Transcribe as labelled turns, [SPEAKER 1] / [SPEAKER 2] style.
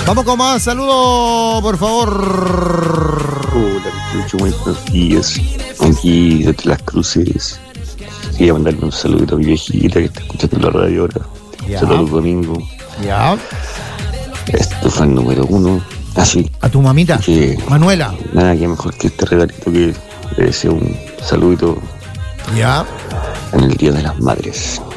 [SPEAKER 1] Vamos con más saludos, por favor.
[SPEAKER 2] Hola, mucho buenos días. Aquí desde Las Cruces. Quería mandarle un saludito a mi viejita que está escuchando la radio ahora.
[SPEAKER 1] Ya.
[SPEAKER 2] Todos los domingos.
[SPEAKER 1] Ya.
[SPEAKER 2] Esto fue el número 1. Así
[SPEAKER 1] A tu mamita,
[SPEAKER 2] que
[SPEAKER 1] Manuela.
[SPEAKER 2] nada que mejor que este regalito que le deseo un saludito
[SPEAKER 1] Ya.
[SPEAKER 2] en el Día de las Madres.